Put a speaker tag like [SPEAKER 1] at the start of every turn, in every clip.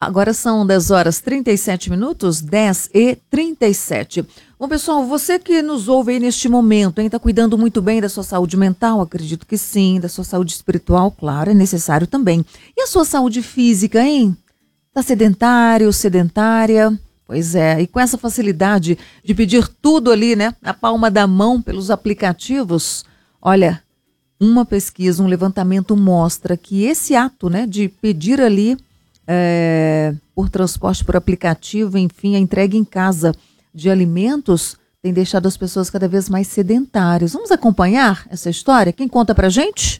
[SPEAKER 1] Agora são 10 horas 37 minutos, 10h37. Bom, pessoal, você que nos ouve aí neste momento, está cuidando muito bem da sua saúde mental? Acredito que sim. Da sua saúde espiritual, claro, é necessário também. E a sua saúde física, hein? Está sedentário, sedentária? Pois é, e com essa facilidade de pedir tudo ali, né, na palma da mão pelos aplicativos, olha, uma pesquisa, um levantamento mostra que esse ato, né, de pedir ali por transporte por aplicativo, enfim, a entrega em casa de alimentos tem deixado as pessoas cada vez mais sedentárias. Vamos acompanhar essa história? Quem conta pra gente?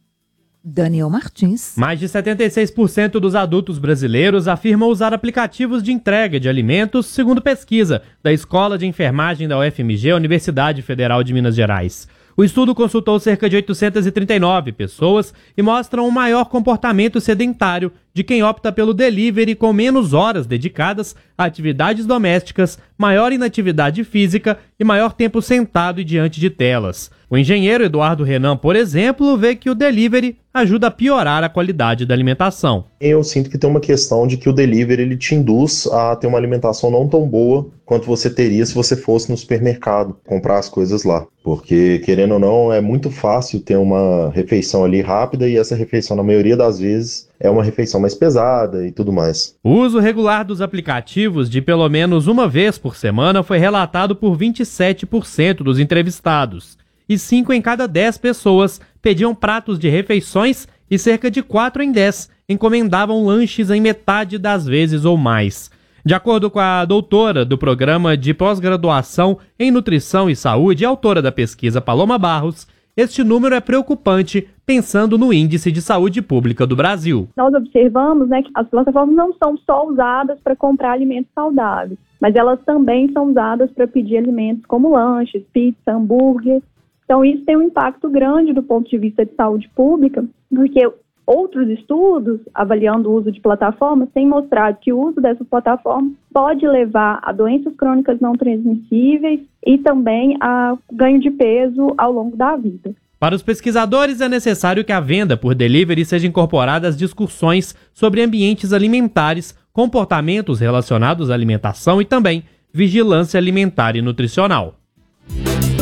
[SPEAKER 1] Daniel Martins.
[SPEAKER 2] Mais de 76% dos adultos brasileiros afirmam usar aplicativos de entrega de alimentos, segundo pesquisa da Escola de Enfermagem da UFMG, Universidade Federal de Minas Gerais. O estudo consultou cerca de 839 pessoas e mostra um maior comportamento sedentário de quem opta pelo delivery, com menos horas dedicadas a atividades domésticas, maior inatividade física e maior tempo sentado e diante de telas. O engenheiro Eduardo Renan, por exemplo, vê que o delivery ajuda a piorar a qualidade da alimentação.
[SPEAKER 3] Eu sinto que tem uma questão de que o delivery ele te induz a ter uma alimentação não tão boa quanto você teria se você fosse no supermercado comprar as coisas lá. Porque, querendo ou não, é muito fácil ter uma refeição ali rápida e essa refeição, na maioria das vezes, é uma refeição mais pesada e tudo mais.
[SPEAKER 2] O uso regular dos aplicativos de pelo menos uma vez por semana foi relatado por 27% dos entrevistados. E 5 em cada 10 pessoas pediam pratos de refeições e cerca de 4 em 10 encomendavam lanches em metade das vezes ou mais. De acordo com a doutora do programa de pós-graduação em Nutrição e Saúde e autora da pesquisa Paloma Barros, este número é preocupante pensando no Índice de Saúde Pública do Brasil.
[SPEAKER 4] Nós observamos, que as plataformas não são só usadas para comprar alimentos saudáveis, mas elas também são usadas para pedir alimentos como lanches, pizza, hambúrguer. Então isso tem um impacto grande do ponto de vista de saúde pública, porque outros estudos, avaliando o uso de plataformas, têm mostrado que o uso dessas plataformas pode levar a doenças crônicas não transmissíveis e também a ganho de peso ao longo da vida.
[SPEAKER 2] Para os pesquisadores, é necessário que a venda por delivery seja incorporada às discussões sobre ambientes alimentares, comportamentos relacionados à alimentação e também vigilância alimentar e nutricional.